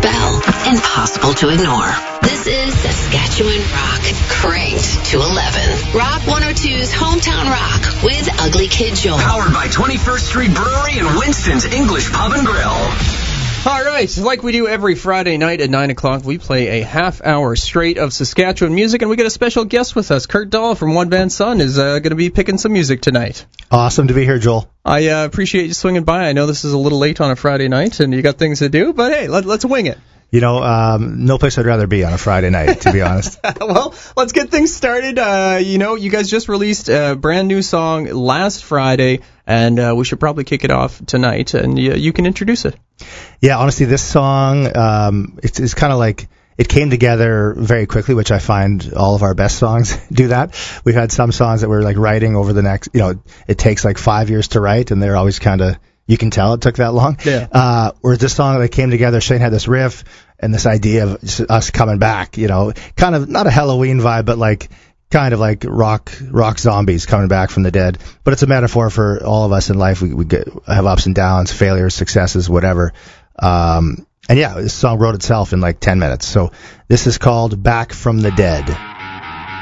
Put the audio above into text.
spell, impossible to ignore. This is Saskatchewan Rock, cranked to 11. Rock 102's Hometown Rock with Ugly Kid Joel. Powered by 21st Street Brewery and Winston's English Pub and Grill. All right, like we do every Friday night at 9 o'clock, we play a half hour straight of Saskatchewan music, and we got a special guest with us. Kurt Dahl from One Band Sun is going to be picking some music tonight. Awesome to be here, Joel. I appreciate you swinging by. I know this is a little late on a Friday night, and you got things to do, but hey, let's wing it. You know, no place I'd rather be on a Friday night, to be honest. Well, let's get things started. You guys just released a brand new song last Friday, and we should probably kick it off tonight, and you can introduce it. Yeah, honestly, this song, it's kind of like, it came together very quickly, which I find all of our best songs do that. We've had some songs that we're like writing over the next, it takes like 5 years to write, and they're always kind of, you can tell it took that long. Yeah. Whereas this song that came together, Shane had this riff and this idea of just us coming back, kind of not a Halloween vibe, but like kind of like rock zombies coming back from the dead. But it's a metaphor for all of us in life. We have ups and downs, failures, successes, whatever. And yeah, this song wrote itself in like 10 minutes. So this is called Back from the Dead.